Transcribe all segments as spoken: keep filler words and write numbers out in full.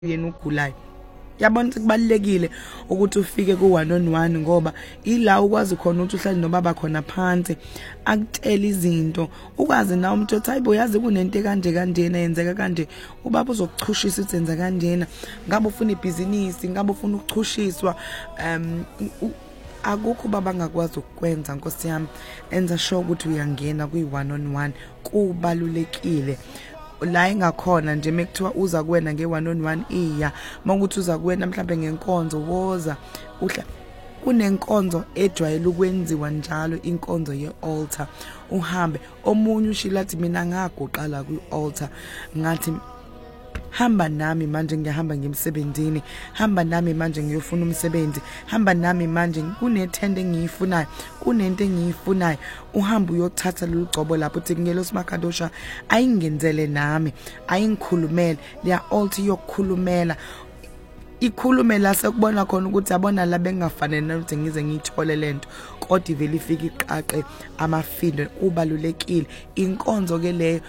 yena ugulayo. Yabona ukuthi kubalekile ukuthi ufike ku one on one ngoba ila ukwazi khona ukuthi uhlale nobaba khona phansi akutshela izinto ukwazi na umuntu othi hayibo yazi kunento kanje kanjena yenzeka kanje ubaba uzokuchushisa ukuthi yenza kanjena ngabe ufuna ibhizinisi ngabe ufuna ukuchushiswa um akukho baba ngakwazi ukwenza Nkosi yami enza sure ukuthi uyangena kwi one on one kubalulekile la engakhona nje mekuthiwa uza kuwena nge one on one iya mangukuthi uza kuwena mhlambe ngenkonzo woza uhla kunenkonzo ejwayele ukwenziwa njalo inkonzo ye-altar uhambe omunye ushilathi mina ngagoqala kwi-altar ngathi hamba nami manje ngiyahamba ngemsebenzini hamba nami manje ngiyofuna umsebenzi hamba nami manje kunethende engiyifunayo kunento engiyifunayo uhamba uyothatha lolu gcobo lapho uthi ngelo simakadosha ayingenzele nami ayingikhulumele leya altar yokukhulumela ikhulumela sekubona khona ukuthi abona la bengafanele ukuthi ngize ngiyithole lento kodwa ivele ifika iqaqe amafindo kubalulekile inkonzo ke leyo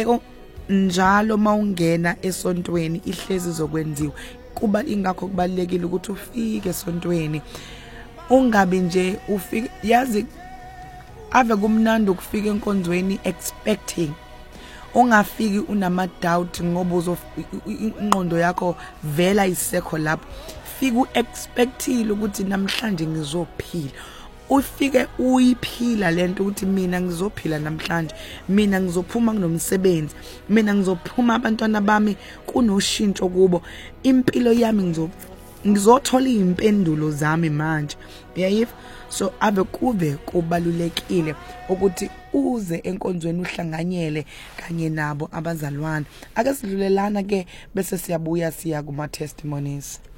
njalo mawungena esontweni ihlezi zokwenziwa kuba ingakho kubalekile ukuthi ufike esontweni ungabe nje ufike yazi ave kumnandi ukufika enkonzweni expecting ungafiki unama doubt ngoba uzoinqondo yakho vela isekho lapho fika uexpectile ukuthi namhlanje ngizophila ufike uyiphila lento ukuthi mina ngizophila namhlanje mina ngizophuma kunomsebenzi mina ngizophuma abantwana bami kunoshintsho kubo impilo yami ngizo ngizothola impendulo zami manje yayifa so ave kuve kubalulekile ukuthi uze enkonzweni uhlanganyele kanye nabo abazalwane ake sidlulelana ke bese siyabuya siya kuma testimonies.